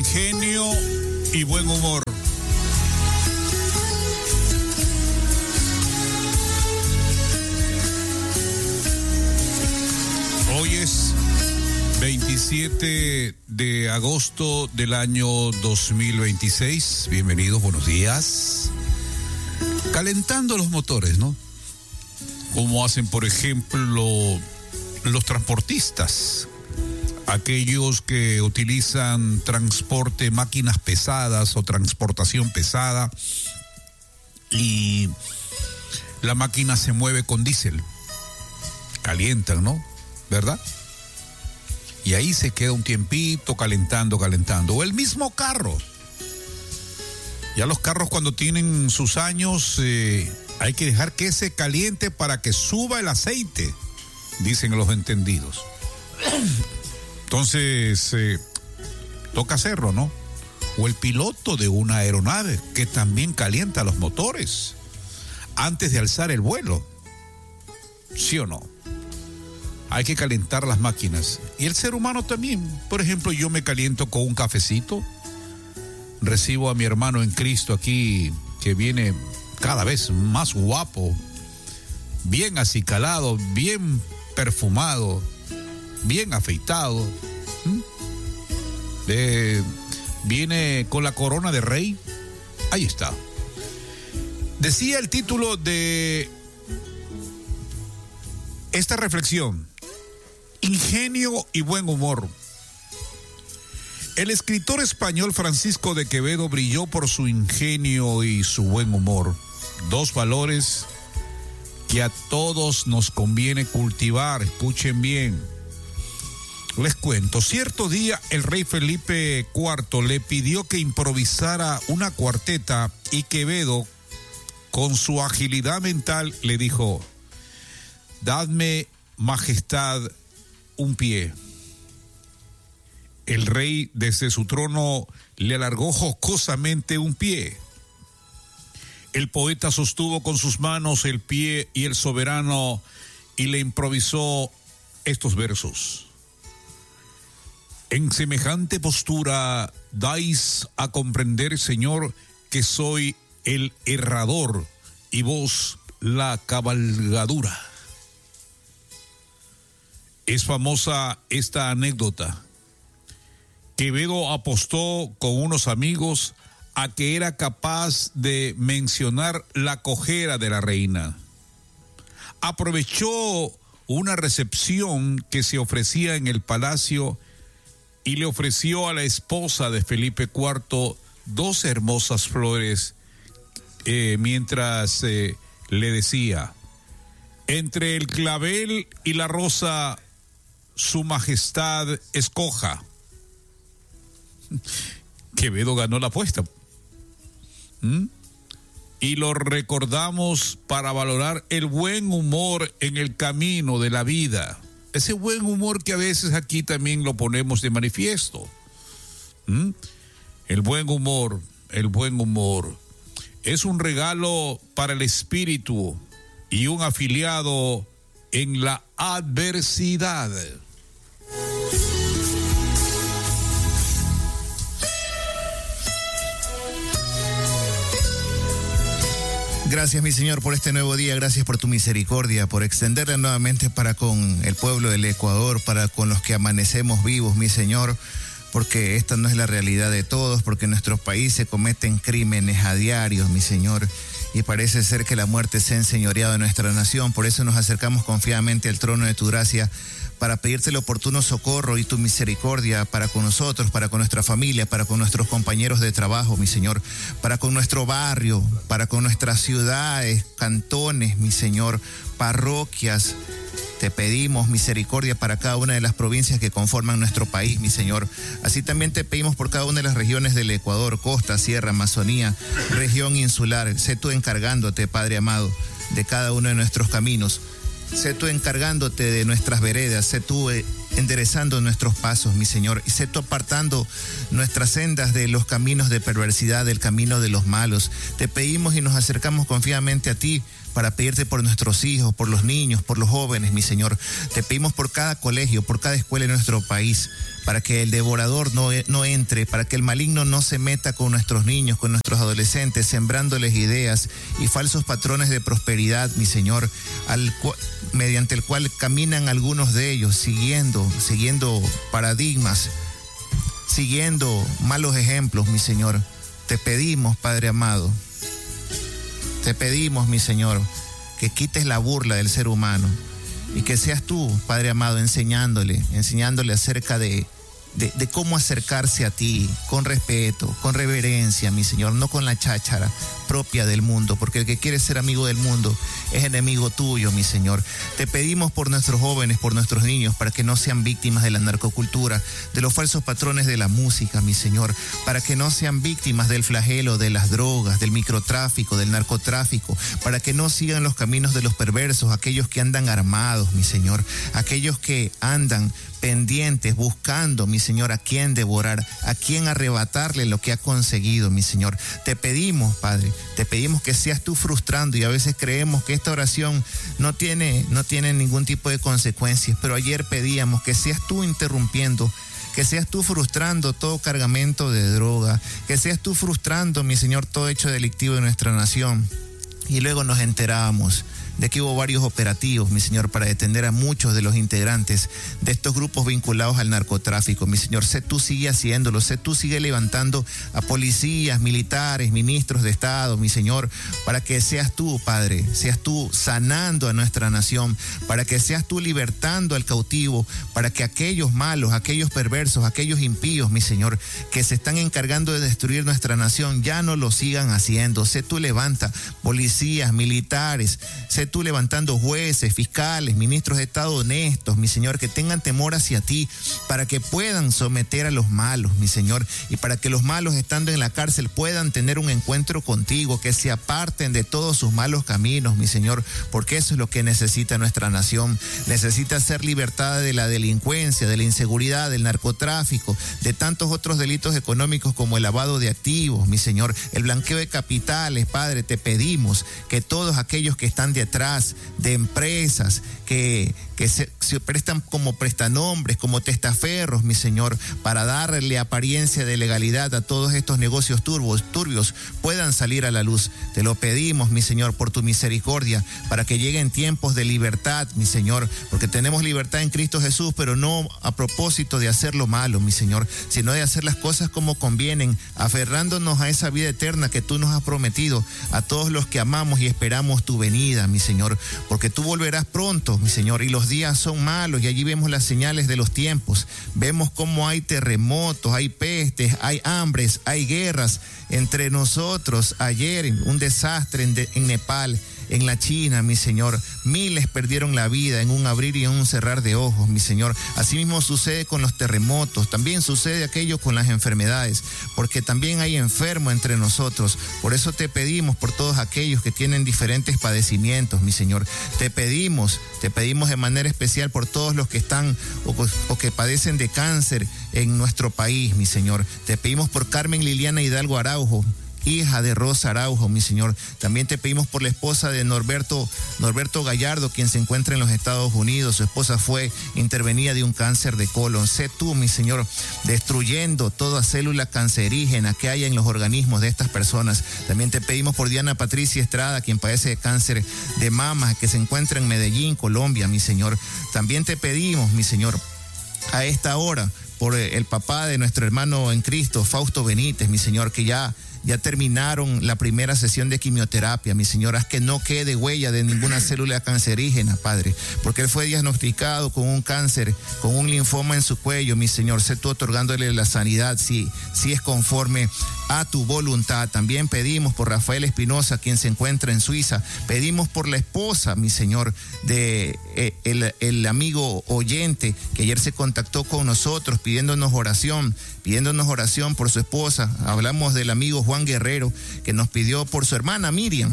ingenio y buen humor. Hoy es 27 de agosto del año 2026. Bienvenidos, buenos días. Calentando los motores, ¿no? Como hacen, por ejemplo, los transportistas, aquellos que utilizan transporte, máquinas pesadas o transportación pesada, y la máquina se mueve con diésel. Calientan, ¿no? ¿Verdad? Y ahí se queda un tiempito calentando. O el mismo carro. Ya los carros, cuando tienen sus años, hay que dejar que se caliente para que suba el aceite, dicen los entendidos. Entonces, toca hacerlo, ¿no? O el piloto de una aeronave, que también calienta los motores antes de alzar el vuelo. ¿Sí o no? Hay que calentar las máquinas. Y el ser humano también. Por ejemplo, yo me caliento con un cafecito. Recibo a mi hermano en Cristo aquí, que viene cada vez más guapo, bien acicalado, bien perfumado, bien afeitado. Viene con la corona de rey. Ahí está. Decía el título de esta reflexión: ingenio y buen humor. El escritor español Francisco de Quevedo brilló por su ingenio y su buen humor, dos valores que a todos nos conviene cultivar. Escuchen bien. Les cuento, cierto día el rey Felipe IV le pidió que improvisara una cuarteta y Quevedo, con su agilidad mental, le dijo: dadme, majestad, un pie. El rey desde su trono le alargó jocosamente un pie. El poeta sostuvo con sus manos el pie y el soberano y le improvisó estos versos: en semejante postura dais a comprender, Señor, que soy el herrador y vos la cabalgadura. Es famosa esta anécdota. Quevedo apostó con unos amigos a que era capaz de mencionar la cojera de la reina. Aprovechó una recepción que se ofrecía en el palacio y le ofreció a la esposa de Felipe IV dos hermosas flores, mientras le decía: entre el clavel y la rosa, su majestad escoja. Quevedo ganó la apuesta. Y lo recordamos para valorar el buen humor en el camino de la vida. Ese buen humor que a veces aquí también lo ponemos de manifiesto. El buen humor es un regalo para el espíritu y un afiliado en la adversidad. Gracias, mi Señor, por este nuevo día. Gracias por tu misericordia, por extenderla nuevamente para con el pueblo del Ecuador, para con los que amanecemos vivos, mi Señor, porque esta no es la realidad de todos, porque en nuestro país se cometen crímenes a diario, mi Señor, y parece ser que la muerte se ha enseñoreado de nuestra nación. Por eso nos acercamos confiadamente al trono de tu gracia, para pedirte el oportuno socorro y tu misericordia para con nosotros, para con nuestra familia, para con nuestros compañeros de trabajo, mi Señor, para con nuestro barrio, para con nuestras ciudades, cantones, mi Señor, parroquias. Te pedimos misericordia para cada una de las provincias que conforman nuestro país, mi Señor. Así también te pedimos por cada una de las regiones del Ecuador, costa, sierra, Amazonía, región insular. Sé tú encargándote, Padre amado, de cada uno de nuestros caminos. Sé tú encargándote de nuestras veredas, sé tú enderezando nuestros pasos, mi Señor, y sé tú apartando nuestras sendas de los caminos de perversidad, del camino de los malos. Te pedimos y nos acercamos confiadamente a ti para pedirte por nuestros hijos, por los niños, por los jóvenes, mi Señor. Te pedimos por cada colegio, por cada escuela en nuestro país, para que el devorador no entre, para que el maligno no se meta con nuestros niños, con nuestros adolescentes, sembrándoles ideas y falsos patrones de prosperidad, mi Señor, mediante el cual caminan algunos de ellos, siguiendo paradigmas, siguiendo malos ejemplos, mi Señor. Te pedimos, Padre amado, te pedimos, mi Señor, que quites la burla del ser humano y que seas tú, Padre amado, enseñándole acerca de cómo acercarse a ti con respeto, con reverencia, mi Señor, no con la cháchara propia del mundo, porque el que quiere ser amigo del mundo es enemigo tuyo, mi Señor. Te pedimos por nuestros jóvenes, por nuestros niños, para que no sean víctimas de la narcocultura, de los falsos patrones de la música, mi Señor, para que no sean víctimas del flagelo de las drogas, del microtráfico, del narcotráfico, para que no sigan los caminos de los perversos, aquellos que andan armados, mi Señor, aquellos que andan pendientes, buscando, mi Señor, a quién devorar, a quién arrebatarle lo que ha conseguido, mi Señor. Te pedimos, Padre, te pedimos que seas tú frustrando, y a veces creemos que esta oración no tiene ningún tipo de consecuencias, pero ayer pedíamos que seas tú interrumpiendo, que seas tú frustrando todo cargamento de droga, que seas tú frustrando, mi Señor, todo hecho delictivo de nuestra nación. Y luego nos enterábamos de que hubo varios operativos, mi Señor, para detener a muchos de los integrantes de estos grupos vinculados al narcotráfico. Mi Señor, sé tú sigue haciéndolo, sé tú sigue levantando a policías, militares, ministros de Estado, mi Señor, para que seas tú, Padre, seas tú sanando a nuestra nación, para que seas tú libertando al cautivo, para que aquellos malos, aquellos perversos, aquellos impíos, mi Señor, que se están encargando de destruir nuestra nación, ya no lo sigan haciendo. Sé tú levanta policías, militares, sé tú levantando jueces, fiscales, ministros de Estado honestos, mi Señor, que tengan temor hacia ti, para que puedan someter a los malos, mi Señor, y para que los malos, estando en la cárcel, puedan tener un encuentro contigo, que se aparten de todos sus malos caminos, mi Señor, porque eso es lo que necesita nuestra nación. Necesita ser libertada de la delincuencia, de la inseguridad, del narcotráfico, de tantos otros delitos económicos como el lavado de activos, mi Señor, el blanqueo de capitales. Padre, te pedimos que todos aquellos que están detrás de empresas que se prestan como prestanombres, como testaferros, mi Señor, para darle apariencia de legalidad a todos estos negocios turbios, puedan salir a la luz. Te lo pedimos, mi Señor, por tu misericordia, para que lleguen tiempos de libertad, mi Señor, porque tenemos libertad en Cristo Jesús, pero no a propósito de hacer lo malo, mi Señor, sino de hacer las cosas como convienen, aferrándonos a esa vida eterna que tú nos has prometido a todos los que amamos y esperamos tu venida, mi Señor, porque tú volverás pronto, mi Señor, y los días son malos, y allí vemos las señales de los tiempos. Vemos cómo hay terremotos, hay pestes, hay hambres, hay guerras entre nosotros. Ayer un desastre en Nepal, en la China, mi Señor. Miles perdieron la vida en un abrir y en un cerrar de ojos, mi Señor. Asimismo sucede con los terremotos, también sucede aquello con las enfermedades, porque también hay enfermos entre nosotros. Por eso te pedimos por todos aquellos que tienen diferentes padecimientos, mi Señor. Te pedimos de manera especial por todos los que están o que padecen de cáncer en nuestro país, mi Señor. Te pedimos por Carmen Liliana Hidalgo Araujo, hija de Rosa Araujo, mi Señor. También te pedimos por la esposa de Norberto Gallardo, quien se encuentra en los Estados Unidos. Su esposa fue intervenida de un cáncer de colon. Sé tú, mi Señor, destruyendo toda célula cancerígena que haya en los organismos de estas personas. También te pedimos por Diana Patricia Estrada, quien padece de cáncer de mama, que se encuentra en Medellín, Colombia, mi Señor. También te pedimos, mi Señor, a esta hora, por el papá de nuestro hermano en Cristo, Fausto Benítez, mi Señor, que ya terminaron la primera sesión de quimioterapia, mi Señor. Haz que no quede huella de ninguna célula cancerígena, Padre, porque él fue diagnosticado con un cáncer, con un linfoma en su cuello, mi Señor. Sé tú otorgándole la sanidad, si es conforme a tu voluntad. También pedimos por Rafael Espinosa, quien se encuentra en Suiza. Pedimos por la esposa, mi Señor, de el amigo oyente que ayer se contactó con nosotros pidiéndonos oración por su esposa. Hablamos del amigo Juan Guerrero, que nos pidió por su hermana Miriam,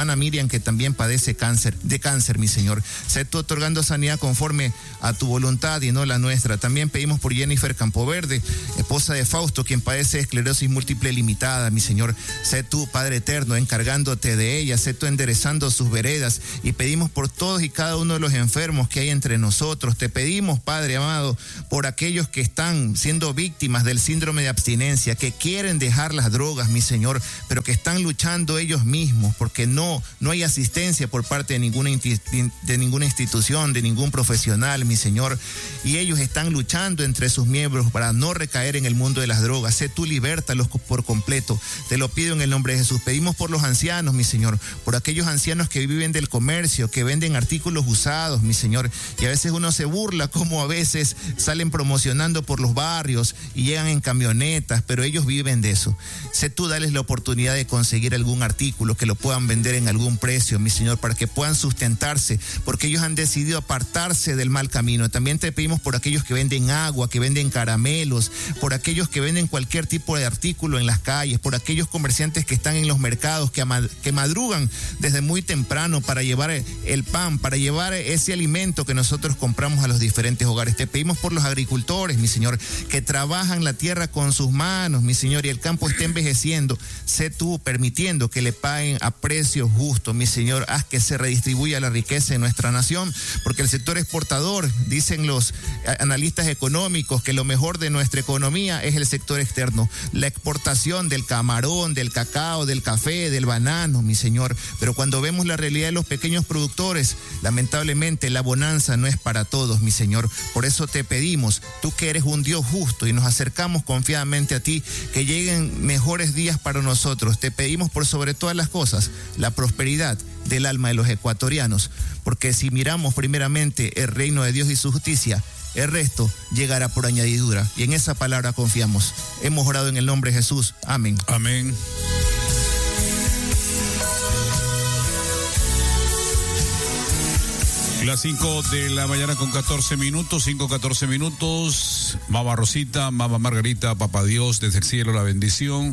que también padece de cáncer, mi Señor. Sé tú otorgando sanidad conforme a tu voluntad y no la nuestra. También pedimos por Jennifer Campoverde, esposa de Fausto, quien padece esclerosis múltiple limitada, mi Señor. Sé tú, Padre eterno, encargándote de ella, sé tú enderezando sus veredas, y pedimos por todos y cada uno de los enfermos que hay entre nosotros. Te pedimos, Padre amado, por aquellos que están siendo víctimas del síndrome de abstinencia, que quieren dejar las drogas, mi Señor, pero que están luchando ellos mismos, porque no hay asistencia por parte de ninguna institución, de ningún profesional, mi Señor, y ellos están luchando entre sus miembros para no recaer en el mundo de las drogas. Sé tú, libértalos por completo. Te lo pido en el nombre de Jesús. Pedimos por los ancianos, mi Señor, por aquellos ancianos que viven del comercio, que venden artículos usados, mi Señor, y a veces uno se burla como a veces salen promocionando por los barrios y llegan en camionetas, pero ellos viven de eso. Sé tú, dales la oportunidad de conseguir algún artículo que lo puedan vender en algún precio, mi Señor, para que puedan sustentarse, porque ellos han decidido apartarse del mal camino. También te pedimos por aquellos que venden agua, que venden caramelos, por aquellos que venden cualquier tipo de artículo en las calles, por aquellos comerciantes que están en los mercados, que madrugan desde muy temprano para llevar el pan, para llevar ese alimento que nosotros compramos a los diferentes hogares. Te pedimos por los agricultores, mi Señor, que trabajan la tierra con sus manos, mi Señor, y el campo está envejeciendo. Sé tú permitiendo que le paguen a precios justos, mi Señor. Haz que se redistribuya la riqueza en nuestra nación, porque el sector exportador, dicen los analistas económicos, que lo mejor de nuestra economía es el sector externo, la exportación del camarón, del cacao, del café, del banano, mi Señor. Pero cuando vemos la realidad de los pequeños productores, lamentablemente la bonanza no es para todos, mi Señor. Por eso te pedimos, tú que eres un Dios justo, y nos acercamos confiadamente a ti, que lleguen mejores días para nosotros. Te pedimos por sobre todas las cosas la prosperidad del alma de los ecuatorianos, porque si miramos primeramente el reino de Dios y su justicia, el resto llegará por añadidura, y en esa palabra confiamos. Hemos orado en el nombre de Jesús. Amén. Amén. Las 5 de la mañana con 14 minutos, 5:14 minutos. Mamá Rosita, Mamá Margarita, Papá Dios, desde el cielo la bendición.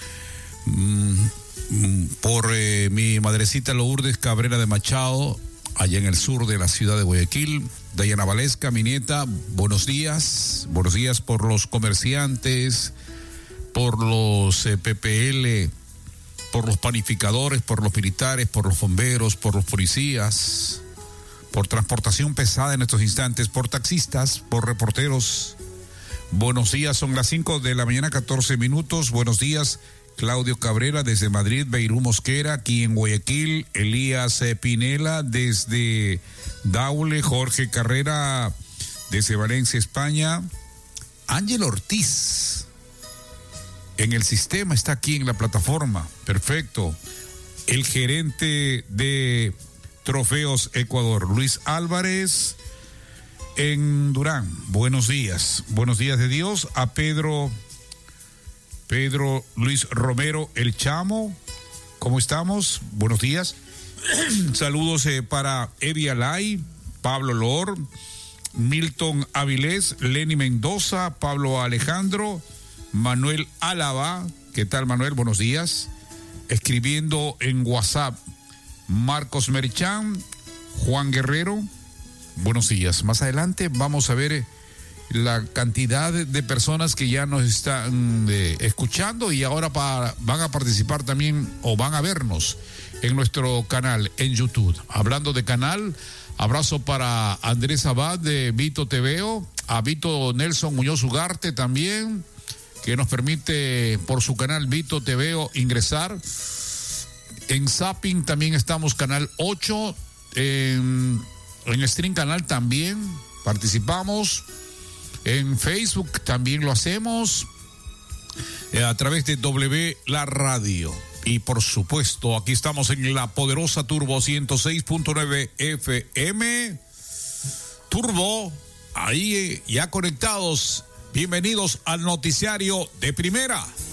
Por mi madrecita Lourdes Cabrera de Machado, allá en el sur de la ciudad de Guayaquil. Dayana Valesca, mi nieta, buenos días. Buenos días por los comerciantes, por los PPL, por los panificadores, por los militares, por los bomberos, por los policías, por transportación pesada en estos instantes, por taxistas, por reporteros. Buenos días, son las 5 de la mañana, 14 minutos. Buenos días, Claudio Cabrera desde Madrid, Beirú Mosquera, aquí en Guayaquil, Elías Pinela desde Daule, Jorge Carrera desde Valencia, España, Ángel Ortiz en el sistema, está aquí en la plataforma, perfecto. El gerente de Trofeos Ecuador, Luis Álvarez en Durán, buenos días de Dios. A Pedro Luis Romero, el Chamo, ¿cómo estamos? Buenos días. Saludos para Evi Alay, Pablo Lor, Milton Avilés, Lenny Mendoza, Pablo Alejandro, Manuel Álava. ¿Qué tal, Manuel? Buenos días. Escribiendo en WhatsApp, Marcos Merchán, Juan Guerrero, buenos días. Más adelante vamos a ver la cantidad de personas que ya nos están escuchando y ahora van a participar también o van a vernos en nuestro canal en YouTube. Hablando de canal, abrazo para Andrés Abad de Vito TVO, a Vito Nelson Muñoz Ugarte también, que nos permite por su canal Vito TVO ingresar. En Zapping también estamos, canal 8, en Stream Canal también participamos. En Facebook también lo hacemos a través de W La Radio. Y por supuesto, aquí estamos en la poderosa Turbo 106.9 FM. Turbo, ahí ya conectados. Bienvenidos al noticiario de primera.